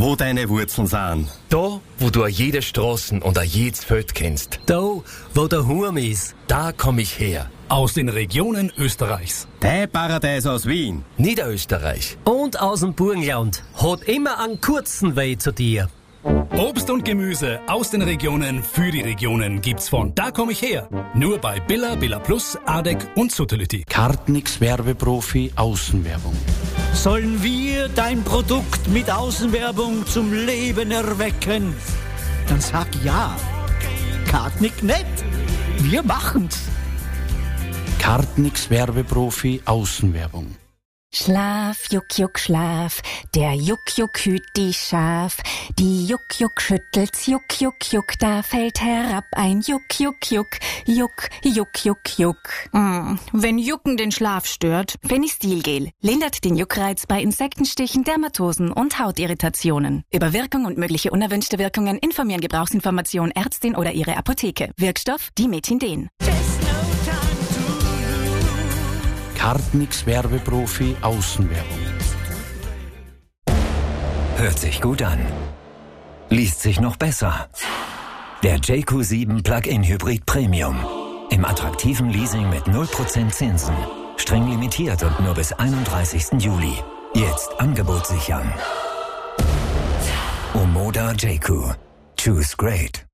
wo deine Wurzeln sind. Da, wo du jede Straßen und jedes Feld kennst. Da, wo der Hurm ist. Da komm ich her. Aus den Regionen Österreichs. Dein Paradies aus Wien. Niederösterreich. Und aus dem Burgenland. Hat immer einen kurzen Weg zu dir. Obst und Gemüse aus den Regionen für die Regionen gibt's von Da komm ich her. Nur bei Billa, Billa Plus, Adek und Sutility. Kartnix Werbeprofi Außenwerbung. Sollen wir dein Produkt mit Außenwerbung zum Leben erwecken? Dann sag ja. Kartnick nicht. Wir machen's. Kartnix Werbeprofi Außenwerbung. Schlaf, Juck, Juck, Schlaf, der Juck, Juck hüt die Schaf. Die Juck, Juck schüttelt's, Juck, Juck, Juck, da fällt herab ein Juck, Juck, Juck, Juck, Juck, Juck, Juck. Wenn Jucken den Schlaf stört, Fenistilgel lindert den Juckreiz bei Insektenstichen, Dermatosen und Hautirritationen. Über Wirkung und mögliche unerwünschte Wirkungen informieren Gebrauchsinformation Ärztin oder ihre Apotheke. Wirkstoff Dimethinden. Kartnix Werbeprofi Außenwerbung. Hört sich gut an. Liest sich noch besser. Der JQ7 Plug-in Hybrid Premium. Im attraktiven Leasing mit 0% Zinsen. Streng limitiert und nur bis 31. Juli. Jetzt Angebot sichern. Omoda JQ. Choose great.